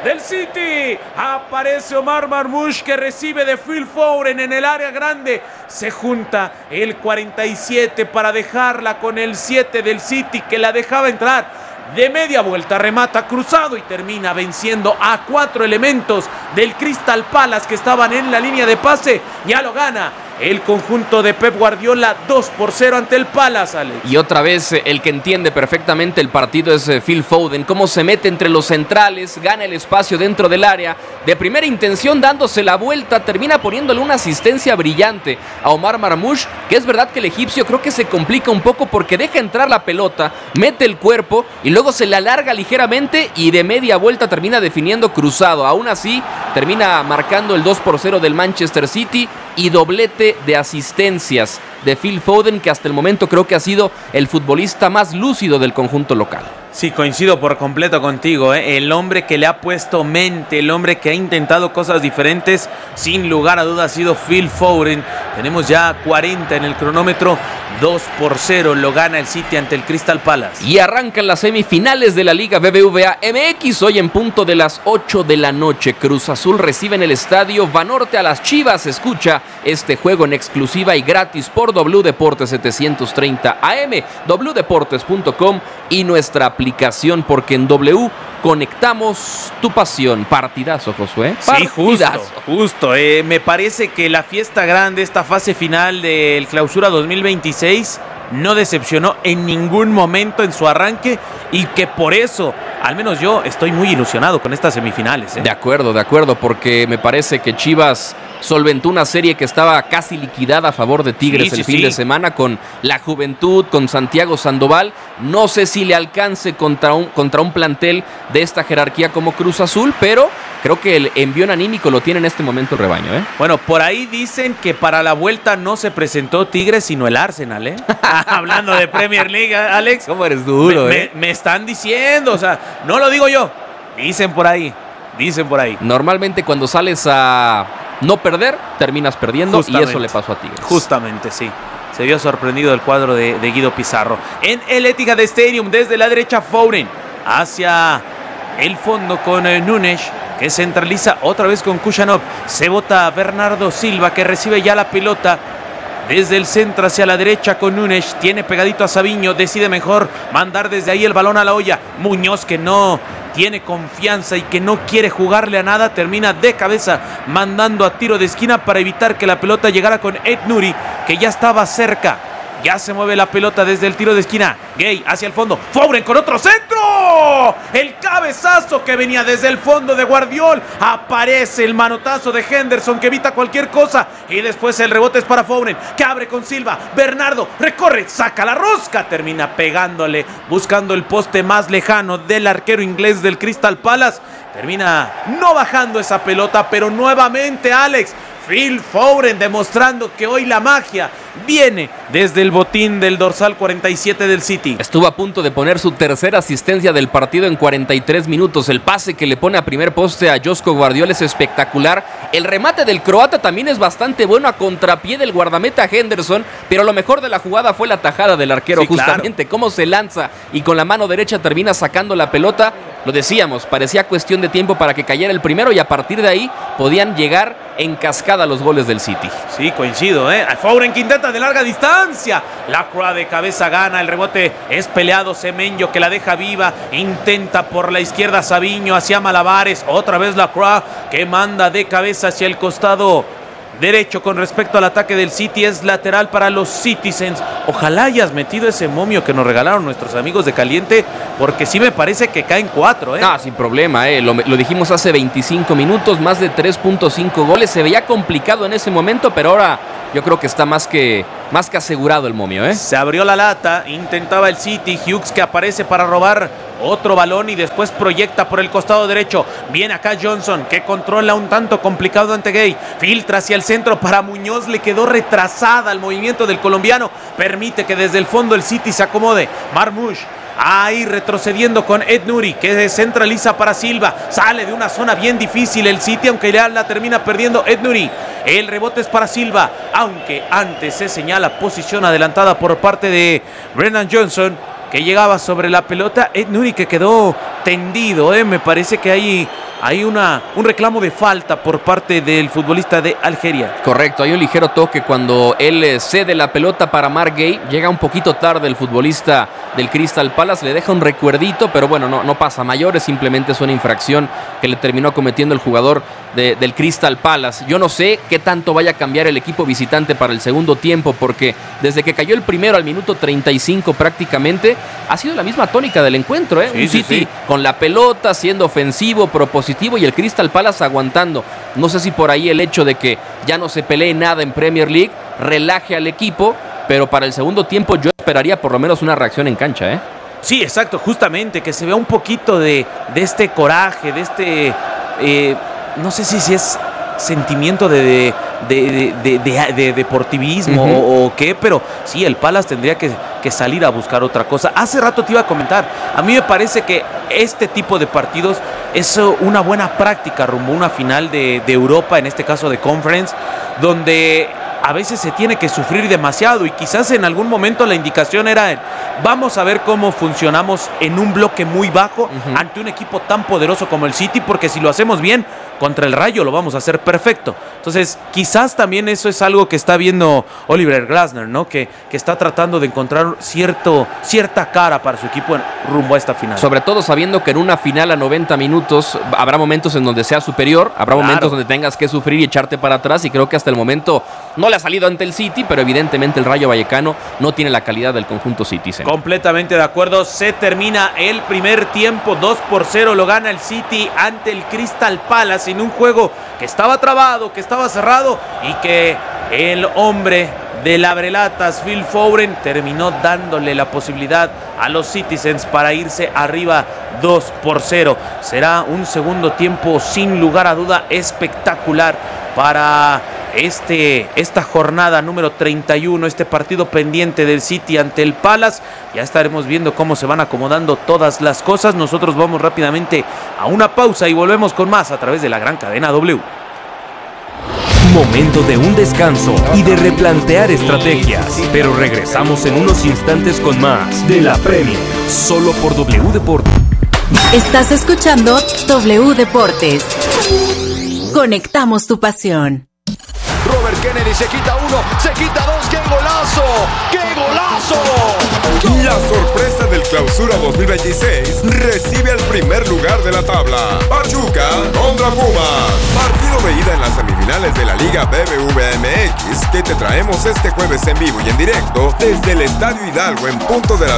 del City. Aparece Omar Marmoush, que recibe de Phil Foden en el área grande. Se junta el 47 para dejarla con el 7 del City, que la dejaba entrar. De media vuelta remata cruzado y termina venciendo a 4 elementos del Crystal Palace que estaban en la línea de pase. Ya lo gana el conjunto de Pep Guardiola 2-0 ante el Palace, Alex. Y otra vez el que entiende perfectamente el partido es Phil Foden. Cómo se mete entre los centrales, gana el espacio dentro del área. De primera intención dándose la vuelta, termina poniéndole una asistencia brillante a Omar Marmoush, que es verdad que el egipcio creo que se complica un poco porque deja entrar la pelota, mete el cuerpo y luego se le alarga ligeramente y de media vuelta termina definiendo cruzado. Aún así termina marcando el 2-0 del Manchester City y doblete de asistencias de Phil Foden, que hasta el momento creo que ha sido el futbolista más lúcido del conjunto local. Sí, coincido por completo contigo, ¿eh? El hombre que le ha puesto mente, el hombre que ha intentado cosas diferentes, sin lugar a dudas ha sido Phil Foden. Tenemos ya 40 en el cronómetro, 2-0 lo gana el City ante el Crystal Palace. Y arrancan las semifinales de la Liga BBVA MX, hoy en punto de las 8 de la noche. Cruz Azul recibe en el estadio Banorte a las Chivas. Escucha este juego en exclusiva y gratis por W Deportes 730 AM, wdeportes.com y nuestra aplicación, porque en W conectamos tu pasión. Partidazo, Josué. Sí, justo. Me parece que la fiesta grande, esta fase final del Clausura 2026, no decepcionó en ningún momento en su arranque y que por eso, al menos yo, estoy muy ilusionado con estas semifinales. De acuerdo, porque me parece que Chivas solventó una serie que estaba casi liquidada a favor de Tigres el fin de semana con la Juventud, con Santiago Sandoval. No sé si le alcance contra un plantel de esta jerarquía como Cruz Azul, pero creo que el envión anímico lo tiene en este momento el rebaño, ¿eh? Bueno, por ahí dicen que para la vuelta no se presentó Tigres, sino el Arsenal, ¿eh? Hablando de Premier League, Alex. ¿Cómo eres duro, me están diciendo, o sea, no lo digo yo. Dicen por ahí. Normalmente cuando sales a no perder, terminas perdiendo, y eso le pasó a Tigres. Justamente, sí. Se vio sorprendido el cuadro de Guido Pizarro. En el Etihad Stadium, desde la derecha, Foden hacia el fondo con Núñez, que centraliza otra vez con Kušanov. Se bota Bernardo Silva, que recibe ya la pelota desde el centro hacia la derecha con Núñez. Tiene pegadito a Savinho, decide mejor mandar desde ahí el balón a la olla. Muñoz, que no tiene confianza y que no quiere jugarle a nada, termina de cabeza mandando a tiro de esquina para evitar que la pelota llegara con Ed Nuri, que ya estaba cerca. Ya se mueve la pelota desde el tiro de esquina. Gay hacia el fondo. Foden con otro centro. El cabezazo que venía desde el fondo de Guardiol. Aparece el manotazo de Henderson que evita cualquier cosa. Y después el rebote es para Foden, que abre con Silva. Bernardo recorre, saca la rosca. Termina pegándole, buscando el poste más lejano del arquero inglés del Crystal Palace. Termina no bajando esa pelota, pero nuevamente Alex, Phil Foden demostrando que hoy la magia viene desde el botín del dorsal 47 del City. Estuvo a punto de poner su tercera asistencia del partido en 43 minutos. El pase que le pone a primer poste a Joško Gvardiol es espectacular. El remate del croata también es bastante bueno, a contrapié del guardameta Henderson, pero lo mejor de la jugada fue la tajada del arquero, justamente claro. Cómo se lanza y con la mano derecha termina sacando la pelota. Lo decíamos, parecía cuestión de tiempo para que cayera el primero y a partir de ahí podían llegar en cascada los goles del City. Sí, coincido, ¿eh? Foden que intenta de larga distancia. Lacroix de cabeza gana, el rebote es peleado. Semenyo que la deja viva, intenta por la izquierda Savinho hacia malabares. Otra vez Lacroix que manda de cabeza hacia el costado derecho con respecto al ataque del City. Es lateral para los Citizens. Ojalá hayas metido ese momio que nos regalaron nuestros amigos de Caliente, porque sí me parece que caen 4, ¿eh? No, sin problema, lo dijimos hace 25 minutos, más de 3.5 goles. Se veía complicado en ese momento, pero ahora yo creo que está más que asegurado el momio, ¿eh? Se abrió la lata, intentaba el City. Hughes que aparece para robar otro balón y después proyecta por el costado derecho. Viene acá Johnson, que controla un tanto complicado ante Gay. Filtra hacia el centro para Muñoz, le quedó retrasada el movimiento del colombiano. Permite que desde el fondo el City se acomode. Marmoush ahí retrocediendo con Ed Nuri, que centraliza para Silva. Sale de una zona bien difícil el City, aunque ya la termina perdiendo Ed Nuri. El rebote es para Silva, aunque antes se señala posición adelantada por parte de Brennan Johnson, que llegaba sobre la pelota. Ed Nuri que quedó tendido, me parece que ahí hay un reclamo de falta por parte del futbolista de Algeria. Correcto, hay un ligero toque cuando él cede la pelota para Marc Guéhi. Llega un poquito tarde el futbolista del Crystal Palace, le deja un recuerdito, pero bueno, no pasa mayores, simplemente es una infracción que le terminó cometiendo el jugador del Crystal Palace. Yo no sé qué tanto vaya a cambiar el equipo visitante para el segundo tiempo, porque desde que cayó el primero al minuto 35 prácticamente, ha sido la misma tónica del encuentro, ¿eh? Sí, Un City con la pelota, siendo ofensivo, propositivo, y el Crystal Palace aguantando. No sé si por ahí el hecho de que ya no se pelee nada en Premier League relaje al equipo, pero para el segundo tiempo yo esperaría por lo menos una reacción en cancha, ¿eh? Sí, exacto, justamente, que se vea un poquito de este coraje, de este, no sé si es sentimiento de deportivismo o qué, pero sí, el Palace tendría que salir a buscar otra cosa. Hace rato te iba a comentar, a mí me parece que este tipo de partidos es una buena práctica rumbo a una final de Europa, en este caso de Conference, donde a veces se tiene que sufrir demasiado y quizás en algún momento la indicación era vamos a ver cómo funcionamos en un bloque muy bajo ante un equipo tan poderoso como el City, porque si lo hacemos bien contra el Rayo lo vamos a hacer perfecto. Entonces quizás también eso es algo que está viendo Oliver Glasner, ¿no? Que está tratando de encontrar cierta cara para su equipo rumbo a esta final. Sobre todo sabiendo que en una final a 90 minutos habrá momentos en donde sea superior, habrá momentos donde tengas que sufrir y echarte para atrás, y creo que hasta el momento no le ha salido ante el City, pero evidentemente el Rayo Vallecano no tiene la calidad del conjunto Citizen. Completamente de acuerdo. Se termina el primer tiempo, 2-0 lo gana el City ante el Crystal Palace en un juego que estaba trabado, que estaba cerrado y que el hombre de Labrelatas, Phil Foden, terminó dándole la posibilidad a los Citizens para irse arriba 2-0. Será un segundo tiempo sin lugar a duda espectacular para esta jornada número 31, este partido pendiente del City ante el Palace. Ya estaremos viendo cómo se van acomodando todas las cosas. Nosotros vamos rápidamente a una pausa y volvemos con más a través de la gran cadena W. Momento de un descanso y de replantear estrategias, pero regresamos en unos instantes con más de la Premier, solo por W Deportes. Estás escuchando W Deportes. Conectamos tu pasión. Robert Kennedy se quita uno, se quita dos, ¡qué golazo! ¡Qué golazo! La sorpresa del Clausura 2026 recibe al primer lugar de la tabla. Pachuca contra Pumas. Partido de ida en las semifinales de la Liga BBVA MX que te traemos este jueves en vivo y en directo desde el Estadio Hidalgo en punto de las